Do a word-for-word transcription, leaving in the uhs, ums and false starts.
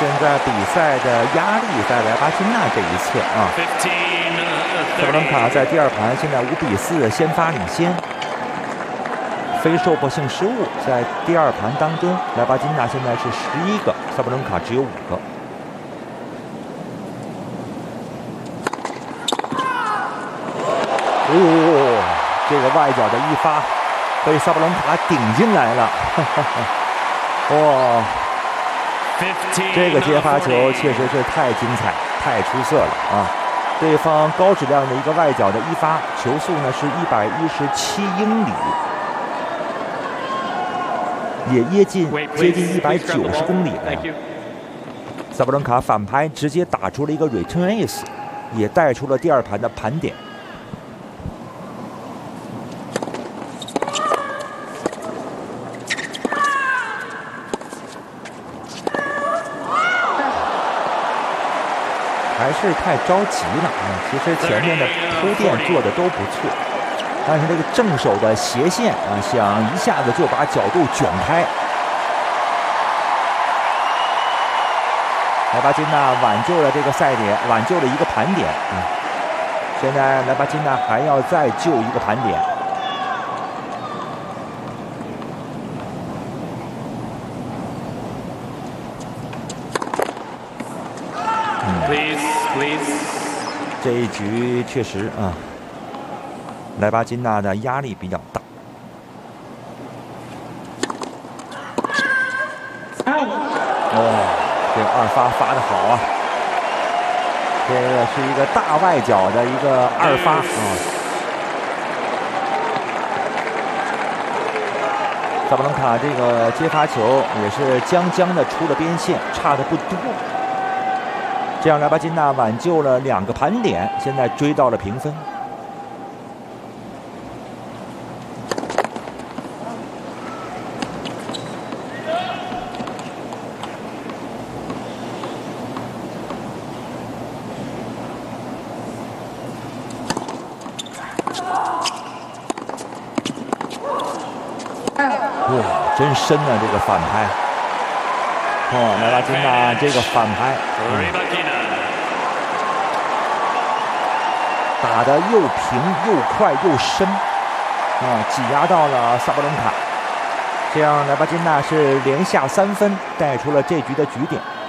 现在比赛的压力在莱巴金纳这一侧啊。萨布伦卡在第二盘现在五比四先发领先。非受迫性失误在第二盘当中，莱巴金纳现在是十一个，萨布伦卡只有五个。哦，这个外角的一发被萨布伦卡顶进来了。哇！这个接发球确实是太精彩、太出色了啊！对方高质量的一个外角的一发，球速呢是一百一十七英里，也接近接近一百九十公里了。萨布伦卡反拍直接打出了一个 return ace， 也带出了第二盘的盘点。还是太着急了啊！其实前面的铺垫做的都不错，但是这个正手的斜线啊，想一下子就把角度卷开。莱巴金纳挽救了这个赛点，挽救了一个盘点啊！现在莱巴金纳还要再救一个盘点。这一局确实啊，莱巴金纳的压力比较大。哦，这个二发发的好啊！这个是一个大外角的一个二发啊。萨布伦卡这个接发球也是将将的出了边线，差的不多。这样，莱巴金纳挽救了两个盘点，现在追到了平分。哇，真深啊！这个反拍。哦，莱巴金纳这个反拍。嗯打得又平又快又深，啊，挤压到了萨布伦卡，这样莱巴金纳是连下三分，带出了这局的局点。